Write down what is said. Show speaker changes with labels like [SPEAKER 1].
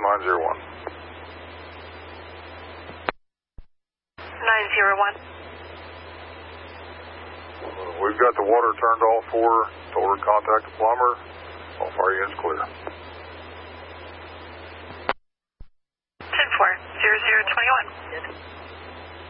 [SPEAKER 1] 901.
[SPEAKER 2] 901.
[SPEAKER 1] We've got the water turned off for, told her to contact the plumber. All fire units clear.
[SPEAKER 2] 10-4, 0021.